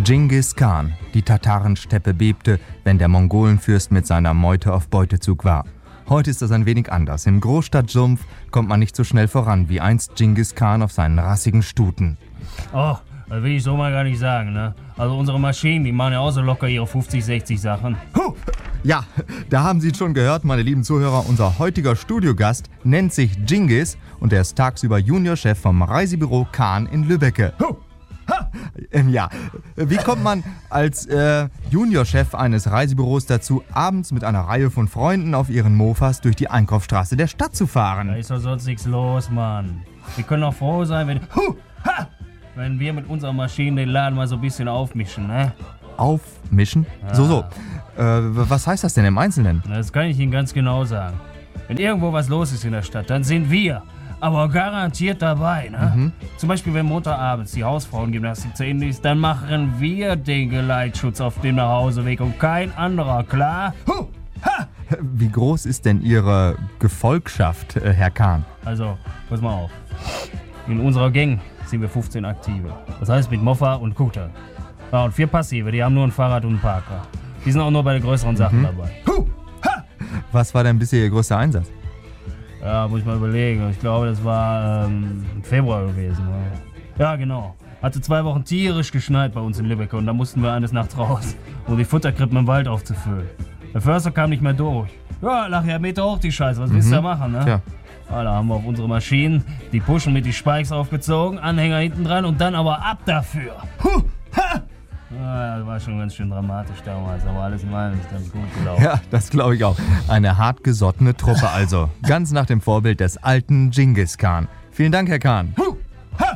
Dschingis Khan. Die Tatarensteppe bebte, wenn der Mongolenfürst mit seiner Meute auf Beutezug war. Heute ist das ein wenig anders. Im Großstadtsumpf kommt man nicht so schnell voran wie einst Dschingis Khan auf seinen rassigen Stuten. Oh, das will ich so mal gar nicht sagen, ne? Also unsere Maschinen, die machen ja auch so locker ihre 50, 60 Sachen. Ja, da haben Sie es schon gehört, meine lieben Zuhörer. Unser heutiger Studiogast nennt sich Dschingis und er ist tagsüber Juniorchef vom Reisebüro Khan in Lübbecke. Ja, wie kommt man als Juniorchef eines Reisebüros dazu, abends mit einer Reihe von Freunden auf ihren Mofas durch die Einkaufsstraße der Stadt zu fahren? Da ist doch sonst nichts los, Mann. Wir können doch froh sein, wenn wir mit unserer Maschine den Laden mal so ein bisschen aufmischen, ne? Aufmischen? Ja. So. Was heißt das denn im Einzelnen? Das kann ich Ihnen ganz genau sagen. Wenn irgendwo was los ist in der Stadt, dann sind wir aber garantiert dabei, ne? Zum Beispiel, wenn Montagabends die Hausfrauengymnastik zu Ende ist, dann machen wir den Geleitschutz auf dem Nachhauseweg und kein anderer, klar? Wie groß ist denn Ihre Gefolgschaft, Herr Khan? Also, pass mal auf. In unserer Gang sind wir 15 Aktive. Das heißt mit Moffa und Kutter. Ja, und 4 Passive, die haben nur ein Fahrrad und einen Parker. Die sind auch nur bei den größeren Sachen dabei. Was war denn bisher Ihr größter Einsatz? Ja, muss ich mal überlegen. Ich glaube, das war im Februar gewesen. Ja, genau. Hatte 2 Wochen tierisch geschneit bei uns in Lübbecke und da mussten wir eines Nachts raus, um die Futterkrippen im Wald aufzufüllen. Der Förster kam nicht mehr durch. Ja, lag ja Meter hoch die Scheiße. Was willst du da machen, ne? Ja. Ja, da haben wir auf unsere Maschinen die Puschen mit die Spikes aufgezogen, Anhänger hinten dran und dann aber ab dafür. Ja, das war schon ganz schön dramatisch damals, aber alles in allem ist ganz gut gelaufen. Ja, das glaube ich auch. Eine hartgesottene Truppe also. Ganz nach dem Vorbild des alten Dschingis Khan. Vielen Dank, Herr Khan.